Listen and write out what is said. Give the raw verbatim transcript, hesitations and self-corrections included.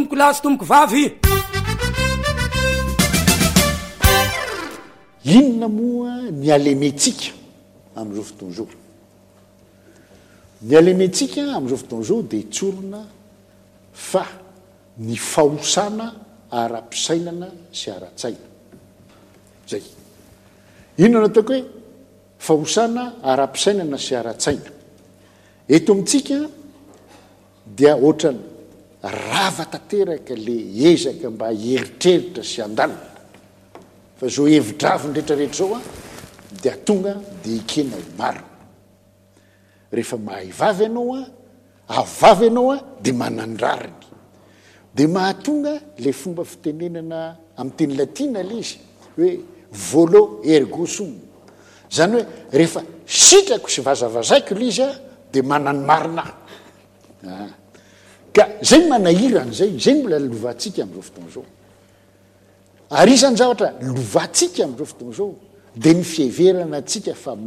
tomboko lahy sy tomboko vavy. Inona moa ny alementsika amin'izao fotoana izao? Ny alementsika amin'izao fotoana izao dia tsorona fa ny fahosana ara-pisainana sy ara-tsaina. Zay. Inona no ataoko hoe fahosana ara-pisainana sy ara-tsaina. Eto amintsika dia ohatrany rava tanteraka le ezaka mba hieritreritra sy andalina. Fa zao hevitraviny rehetrarehetra zao a dia tonga dia ikena ho marina. Rehefa mahay vavy ianao a, avavy ianao a dia manandrariny. Dia mahatonga le fomba fitenenana amin'ny teny latina le izy hoe volo ergo sum. Zany hoe rehefa sitrako sy vazavazaiko le izy a dia manany marina. Ah. Ka zay manahirany zay, zay mbola lovantsika amin'izao fotoana izao. Ary isan'ny zavatra lovantsika amin'izao fotoana izao dia ny fiheverana antsika fa